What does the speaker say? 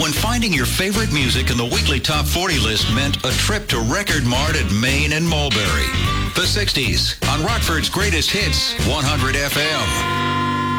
when finding your favorite music in the weekly Top 40 list meant a trip to Record Mart at Main and Mulberry. The 60s on Rockford's Greatest Hits, 100 FM.